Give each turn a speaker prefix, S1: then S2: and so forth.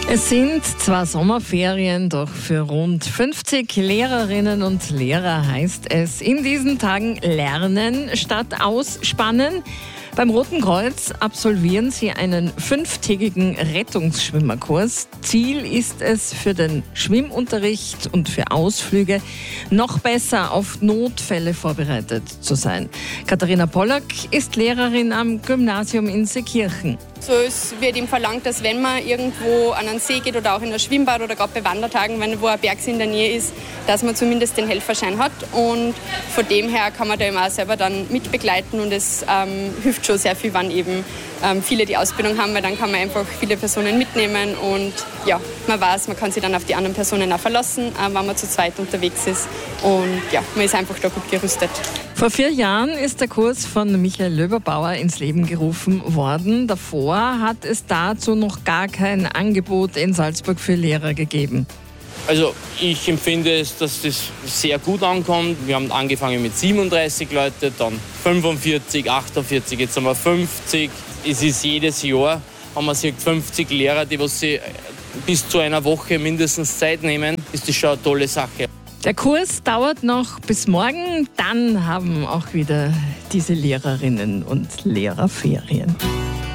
S1: Es sind zwar Sommerferien, doch für rund 50 Lehrerinnen und Lehrer heißt es in diesen Tagen lernen statt ausspannen. Beim Roten Kreuz absolvieren sie einen 5-tägigen Rettungsschwimmerkurs. Ziel ist es, für den Schwimmunterricht und für Ausflüge noch besser auf Notfälle vorbereitet zu sein. Katharina Pollack ist Lehrerin am Gymnasium in Seekirchen.
S2: So, es wird ihm verlangt, dass wenn man irgendwo an einen See geht oder auch in ein Schwimmbad oder gerade bei Wandertagen, wo ein Berg in der Nähe ist, dass man zumindest den Helferschein hat. Und von dem her kann man da eben auch selber dann mitbegleiten und es hilft schon sehr viel, wenn eben viele die Ausbildung haben, weil dann kann man einfach viele Personen mitnehmen und ja, man weiß, man kann sich dann auf die anderen Personen auch verlassen, wenn man zu zweit unterwegs ist und ja, man ist einfach da gut gerüstet.
S1: Vor 4 Jahren ist der Kurs von Michael Löberbauer ins Leben gerufen worden. Davor hat es dazu noch gar kein Angebot in Salzburg für Lehrer gegeben.
S3: Also ich empfinde es, dass das sehr gut ankommt. Wir haben angefangen mit 37 Leuten, dann 45, 48, jetzt haben wir 50. Es ist jedes Jahr, haben wir 50 Lehrer, die sich bis zu einer Woche mindestens Zeit nehmen. Ist das schon eine tolle Sache.
S1: Der Kurs dauert noch bis morgen, dann haben auch wieder diese Lehrerinnen und Lehrer Ferien.